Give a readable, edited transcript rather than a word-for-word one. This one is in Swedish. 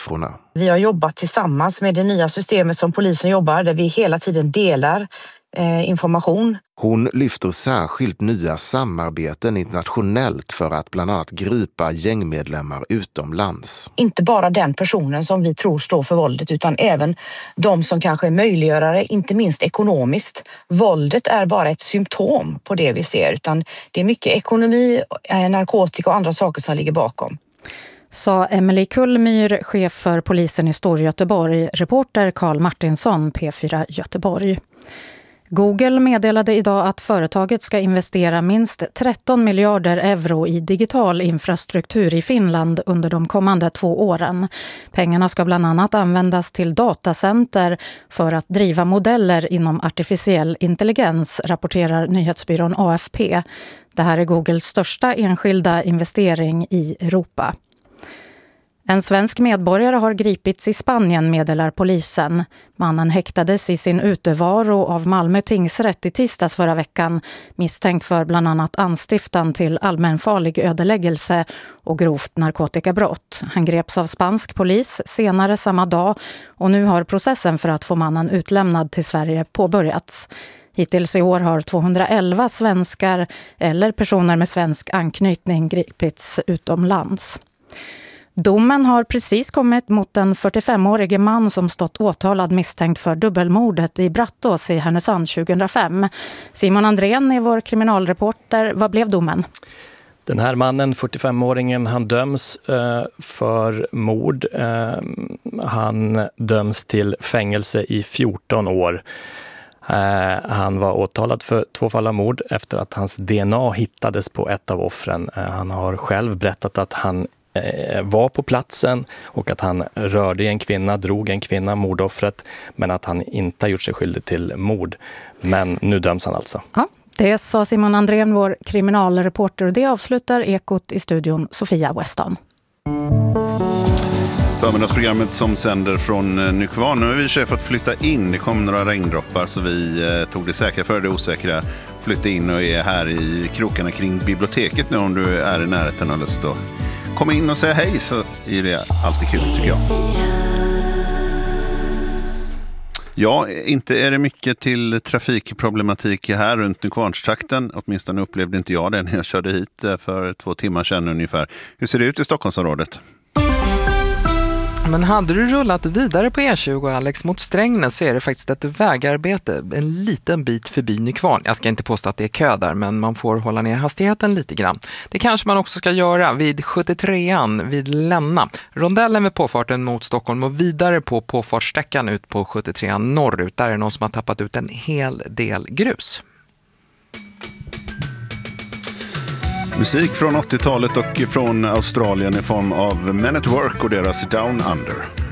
siffrorna. Vi har jobbat tillsammans med det nya systemet som polisen jobbar, där vi hela tiden delar information. Hon lyfter särskilt nya samarbeten internationellt för att bland annat gripa gängmedlemmar utomlands. Inte bara den personen som vi tror står för våldet, utan även de som kanske är möjliggörare, inte minst ekonomiskt. Våldet är bara ett symptom på det vi ser, utan det är mycket ekonomi, narkotika och andra saker som ligger bakom. Sa Emelie Kullmyr, chef för polisen i Storgöteborg, reporter Carl Martinsson, P4 Göteborg. Google meddelade idag att företaget ska investera minst 13 miljarder euro i digital infrastruktur i Finland under de kommande 2 åren. Pengarna ska bland annat användas till datacenter för att driva modeller inom artificiell intelligens, rapporterar nyhetsbyrån AFP. Det här är Googles största enskilda investering i Europa. En svensk medborgare har gripits i Spanien, meddelar polisen. Mannen häktades i sin utevaro av Malmö tingsrätt i tisdags förra veckan, misstänkt för bland annat anstiftan till allmänfarlig ödeläggelse och grovt narkotikabrott. Han greps av spansk polis senare samma dag och nu har processen för att få mannen utlämnad till Sverige påbörjats. Hittills i år har 211 svenskar eller personer med svensk anknytning gripits utomlands. Domen har precis kommit mot en 45-årige man som stått åtalad misstänkt för dubbelmordet i Brattås i Härnösand 2005. Simon Andrén är vår kriminalreporter. Vad blev domen? Den här mannen, 45-åringen, han döms för mord. Han döms till fängelse i 14 år. Han var åtalad för 2 fall av mord efter att hans DNA hittades på ett av offren. Han har själv berättat att han var på platsen och att han rörde en kvinna, drog en kvinna, mordoffret, men att han inte har gjort sig skyldig till mord. Men nu döms han alltså. Ja, det sa Simon Andrén, vår kriminalreporter, och det avslutar Ekot i studion Sofia Weston. Förmiddagsprogrammet som sänder från Nykvarn. Nu har vi fått flytta in. Det kom några regndroppar så vi tog det säkra för det osäkra. Flytta in och är här i krokarna kring biblioteket nu om du är i närheten och lust att komma in och säga hej, så är det alltid kul tycker jag. Ja, inte är det mycket till trafikproblematik här runt Nykvarnstrakten. Åtminstone upplevde inte jag det när jag körde hit för 2 timmar sedan ungefär. Hur ser det ut i Stockholmsområdet? Men hade du rullat vidare på E20, Alex, mot Strängnäs, så är det faktiskt ett vägarbete en liten bit förbi Nykvarn. Jag ska inte påstå att det är kö där, men man får hålla ner hastigheten lite grann. Det kanske man också ska göra vid 73an vid Länna. Rondellen med påfarten mot Stockholm och vidare på påfartsträckan ut på 73an norrut. Där är någon som har tappat ut en hel del grus. Musik från 80-talet och från Australien i form av Men at Work och deras Down Under.